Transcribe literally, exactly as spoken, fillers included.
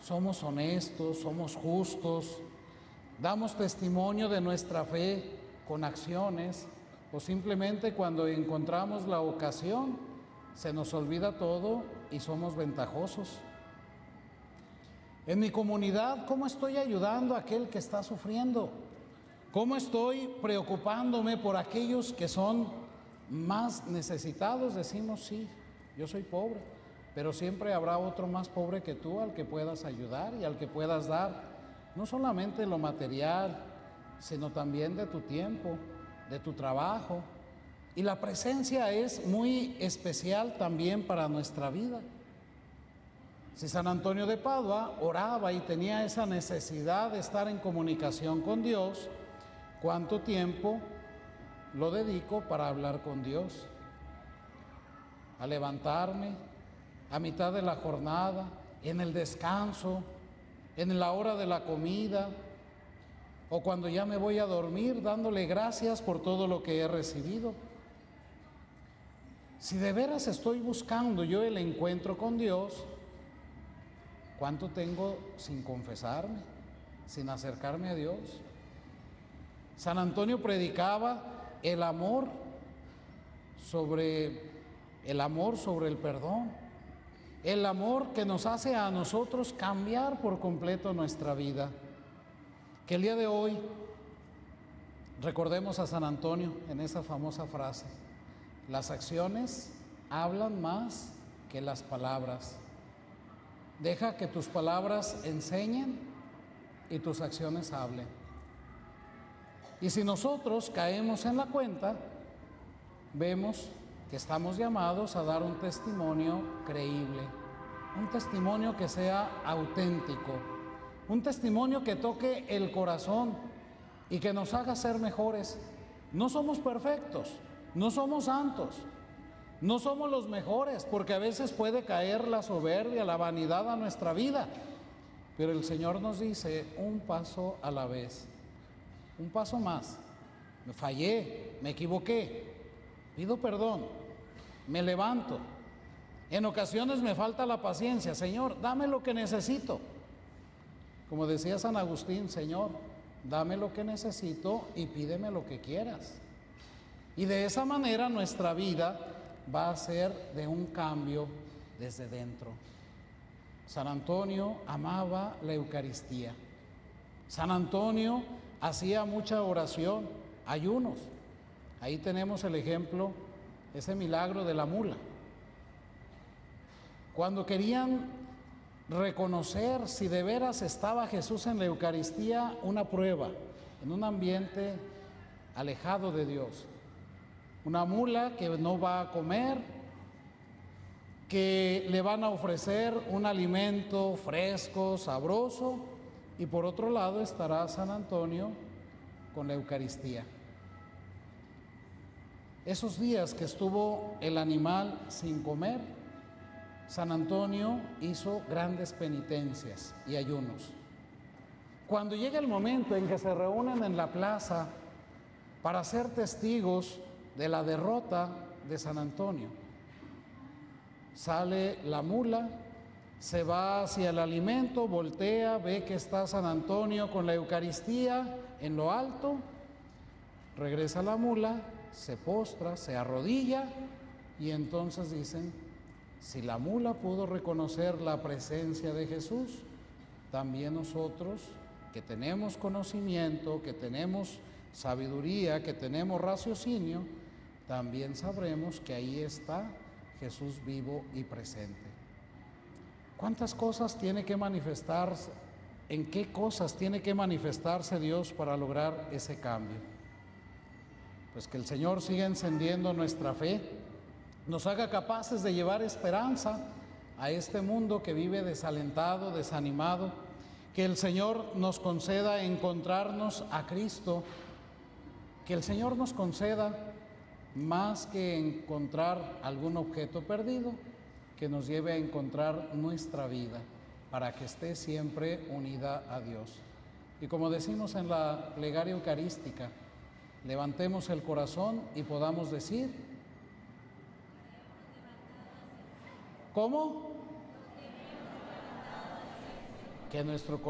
somos honestos, somos justos, damos testimonio de nuestra fe con acciones, o simplemente cuando encontramos la ocasión se nos olvida todo y somos ventajosos. En mi comunidad, ¿cómo estoy ayudando a aquel que está sufriendo? ¿Cómo estoy preocupándome por aquellos que son más necesitados? Decimos, sí, yo soy pobre, pero siempre habrá otro más pobre que tú al que puedas ayudar y al que puedas dar, no solamente lo material, sino también de tu tiempo, de tu trabajo. Y la presencia es muy especial también para nuestra vida. Si San Antonio de Padua oraba y tenía esa necesidad de estar en comunicación con Dios, ¿cuánto tiempo lo dedico para hablar con Dios? A levantarme a mitad de la jornada, en el descanso, en la hora de la comida, o cuando ya me voy a dormir, dándole gracias por todo lo que he recibido. Si de veras estoy buscando yo el encuentro con Dios, ¿cuánto tengo sin confesarme, sin acercarme a Dios? San Antonio predicaba el amor sobre el amor sobre el perdón, el amor que nos hace a nosotros cambiar por completo nuestra vida. Que el día de hoy recordemos a San Antonio en esa famosa frase: las acciones hablan más que las palabras. Deja que tus palabras enseñen y tus acciones hablen. Y si nosotros caemos en la cuenta, vemos que estamos llamados a dar un testimonio creíble, un testimonio que sea auténtico, un testimonio que toque el corazón y que nos haga ser mejores. No somos perfectos, no somos santos, no somos los mejores, porque a veces puede caer la soberbia, la vanidad a nuestra vida, pero el Señor nos dice un paso a la vez, un paso más. Me fallé, me equivoqué, pido perdón, me levanto. En ocasiones me falta la paciencia. Señor, dame lo que necesito. Como decía San Agustín, Señor, dame lo que necesito y pídeme lo que quieras. Y de esa manera nuestra vida va a ser de un cambio desde dentro. San Antonio amaba la Eucaristía. San Antonio hacía mucha oración, ayunos. Ahí tenemos el ejemplo, ese milagro de la mula. Cuando querían reconocer si de veras estaba Jesús en la Eucaristía, una prueba, en un ambiente alejado de Dios. Una mula que no va a comer, que le van a ofrecer un alimento fresco, sabroso, y por otro lado estará San Antonio con la Eucaristía. Esos días que estuvo el animal sin comer, San Antonio hizo grandes penitencias y ayunos. Cuando llega el momento en que se reúnen en la plaza para ser testigos de la derrota de San Antonio, sale la mula, se va hacia el alimento, voltea, ve que está San Antonio con la Eucaristía en lo alto, regresa la mula, se postra, se arrodilla y entonces dicen: si la mula pudo reconocer la presencia de Jesús, también nosotros que tenemos conocimiento, que tenemos sabiduría, que tenemos raciocinio, también sabremos que ahí está Jesús vivo y presente. ¿Cuántas cosas tiene que manifestarse? ¿En qué cosas tiene que manifestarse Dios para lograr ese cambio? Pues que el Señor siga encendiendo nuestra fe, nos haga capaces de llevar esperanza a este mundo que vive desalentado, desanimado, que el Señor nos conceda encontrarnos a Cristo, que el Señor nos conceda, más que encontrar algún objeto perdido, que nos lleve a encontrar nuestra vida, para que esté siempre unida a Dios. Y como decimos en la plegaria eucarística, levantemos el corazón y podamos decir: ¿cómo? que nuestro